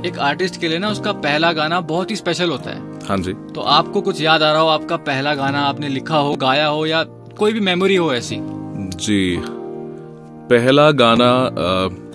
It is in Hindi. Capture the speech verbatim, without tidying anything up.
एक आर्टिस्ट के लिए ना उसका पहला गाना बहुत ही स्पेशल होता है। हाँ जी। तो आपको कुछ याद आ रहा हो, आपका पहला गाना आपने लिखा हो, गाया हो, या कोई भी मेमोरी हो ऐसी? जी, पहला गाना आ,